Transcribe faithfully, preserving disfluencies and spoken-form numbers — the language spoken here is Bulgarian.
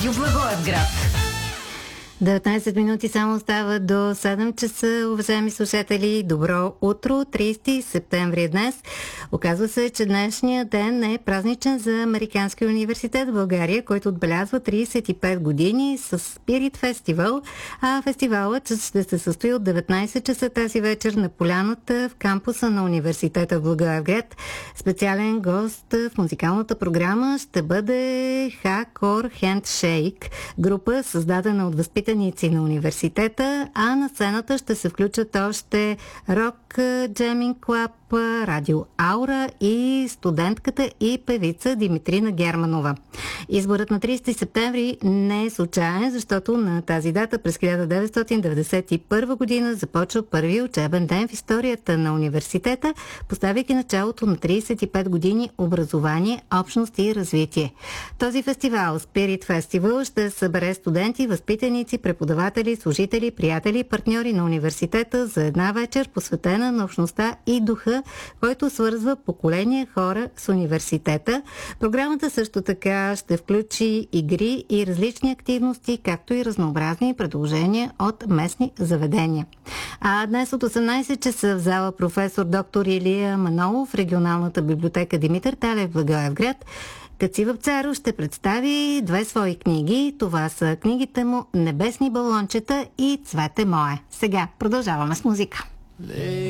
Благоевград. деветнайсет минути само остава до седем часа, уважаеми слушатели. Добро утро, трийсети септември е днес. Оказва се, че днешния ден е празничен за Американския университет в България, който отбелязва трийсет и пет години с Spirit Festival, а фестивалът ще се състои от деветнайсет часа тази вечер на поляната в кампуса на университета в Благоевград. Специален гост в музикалната програма ще бъде Hardcore Handshake, група създадена от възпитаници на университета, а на сцената ще се включат още Rock Jamming Club, Радио Аура и студентката и певица Димитрина Германова. Изборът на трийсети септември не е случайен, защото на тази дата през хиляда деветстотин деветдесет и първа година започва първи учебен ден в историята на университета, поставяйки началото на трийсет и пет години образование, общност и развитие. Този фестивал, Spirit Festival, ще събере студенти, възпитаници, преподаватели, служители, приятели, партньори на университета за една вечер, посветена на общността и духа, който свързва поколения хора с университета. Програмата също така ще включи игри и различни активности, както и разнообразни предложения от местни заведения. А днес от осемнайсет часа в зала професор доктор Илия Манолов в регионалната библиотека Димитър Талев в Благоевград Каци Вапцаров ще представи две свои книги. Това са книгите му "Небесни балончета" и "Цвете мое". Сега продължаваме с музика.